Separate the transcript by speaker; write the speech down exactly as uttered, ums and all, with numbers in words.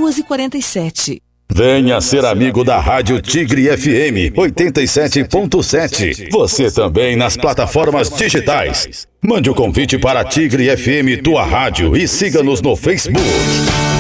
Speaker 1: duas e quarenta e sete.
Speaker 2: Venha ser amigo da Rádio Tigre F M oitenta e sete ponto sete. Você também nas plataformas digitais. Mande o convite para a Tigre F M Tua Rádio e siga-nos no Facebook.